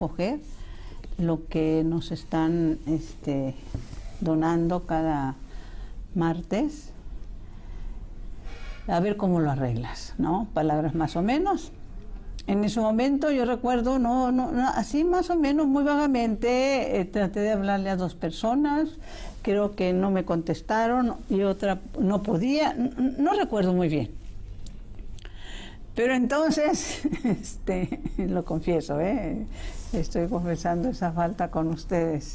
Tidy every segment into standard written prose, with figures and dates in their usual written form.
recoger lo que nos están donando cada martes, a ver cómo lo arreglas, ¿no? Palabras más o menos. En ese momento yo recuerdo, así más o menos, muy vagamente, traté de hablarle a 2 personas, creo que no me contestaron y otra no podía, no recuerdo muy bien. Pero entonces, lo confieso, estoy confesando esa falta con ustedes.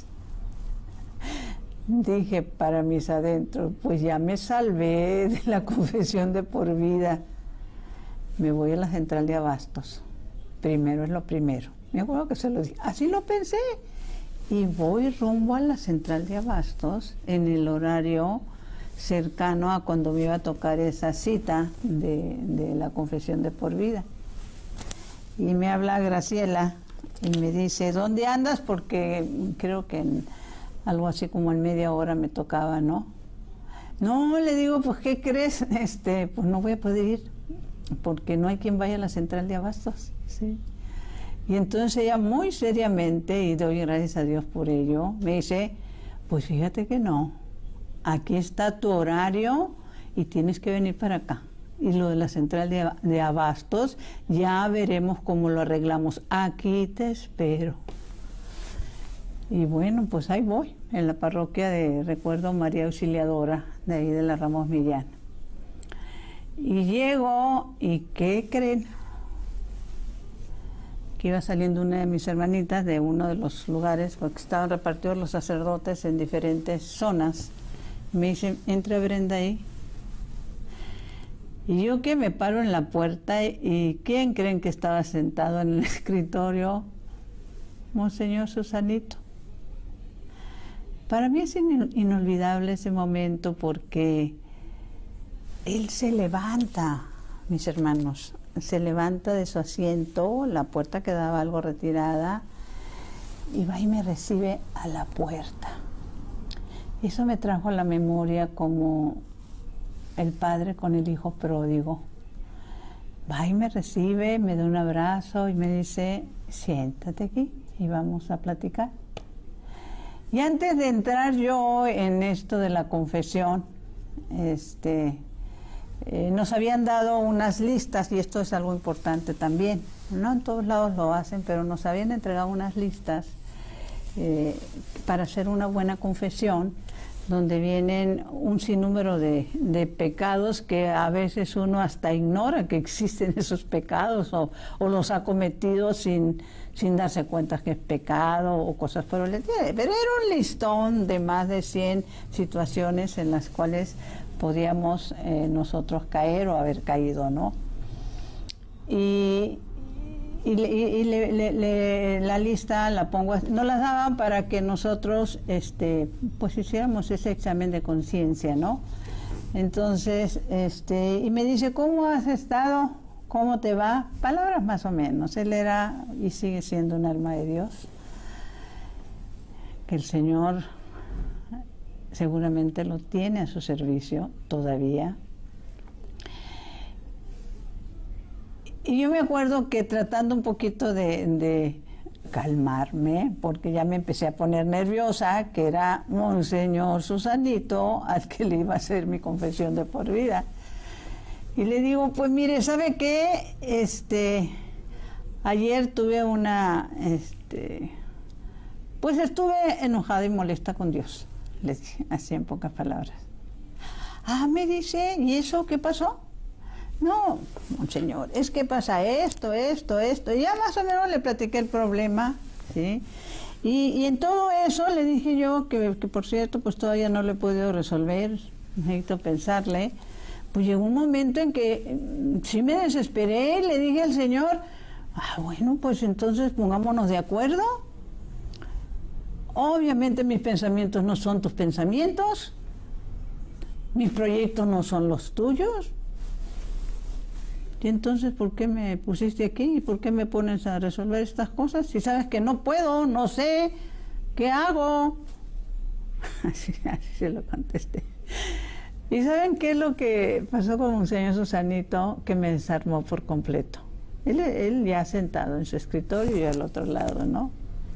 Dije para mis adentros, pues ya me salvé de la confesión de por vida. Me voy a la central de abastos. Primero es lo primero. Me acuerdo que se lo dije. Así lo pensé. Y voy rumbo a la central de abastos en el horario cercano a cuando me iba a tocar esa cita de la confesión de por vida. Y me habla Graciela y me dice, ¿dónde andas? Porque creo que algo así como en media hora me tocaba, ¿no? No, le digo, pues, ¿qué crees? Pues no voy a poder ir, porque no hay quien vaya a la central de abastos, ¿sí? Y entonces ella muy seriamente, y doy gracias a Dios por ello, me dice, pues fíjate que no, aquí está tu horario y tienes que venir para acá. Y lo de la central de abastos, ya veremos cómo lo arreglamos. Aquí te espero. Y bueno, pues ahí voy, en la parroquia de, recuerdo, María Auxiliadora, de ahí de la Ramos Millán. Y llego, ¿y qué creen? Que iba saliendo una de mis hermanitas de uno de los lugares, porque estaban repartidos los sacerdotes en diferentes zonas. Me dicen, entra Brenda ahí. Y yo que me paro en la puerta, ¿y quién creen que estaba sentado en el escritorio? Monseñor Susanito. Para mí es inolvidable ese momento porque él se levanta, mis hermanos, se levanta de su asiento, la puerta quedaba algo retirada, y va y me recibe a la puerta. Eso me trajo a la memoria como el padre con el hijo pródigo. Va y me recibe, me da un abrazo y me dice, siéntate aquí y vamos a platicar. Y antes de entrar yo en esto de la confesión, nos habían dado unas listas, y esto es algo importante también, no en todos lados lo hacen, pero nos habían entregado unas listas para hacer una buena confesión, donde vienen un sinnúmero de pecados que a veces uno hasta ignora que existen esos pecados o los ha cometido sin darse cuenta que es pecado o cosas por el estilo. Pero era un listón de más de 100 situaciones en las cuales podíamos nosotros caer o haber caído, ¿no? La lista la pongo, nos la daban para que nosotros pues hiciéramos ese examen de conciencia, ¿no? Entonces, y me dice, ¿cómo has estado? ¿Cómo te va? Palabras más o menos. Él era y sigue siendo un alma de Dios, que el Señor seguramente lo tiene a su servicio todavía. Y yo me acuerdo que tratando un poquito de calmarme, porque ya me empecé a poner nerviosa, que era Monseñor Susanito, al que le iba a hacer mi confesión de por vida. Y le digo, pues mire, ¿sabe qué? Ayer tuve pues estuve enojada y molesta con Dios, le dije, así en pocas palabras. Ah, me dice, ¿y eso qué pasó? No, monseñor, es que pasa esto, y ya más o menos le platiqué el problema, ¿sí? Y en todo eso le dije yo que por cierto, pues todavía no lo he podido resolver, necesito pensarle. Pues llegó un momento en que sí me desesperé y le dije al Señor, bueno, pues entonces pongámonos de acuerdo. Obviamente mis pensamientos no son tus pensamientos, mis proyectos no son los tuyos. Y entonces, ¿por qué me pusiste aquí? ¿Y por qué me pones a resolver estas cosas? Si sabes que no puedo, no sé, ¿qué hago? Así se lo contesté. ¿Y saben qué es lo que pasó con Monseñor Susanito? Que me desarmó por completo. Él ya sentado en su escritorio y yo al otro lado, ¿no?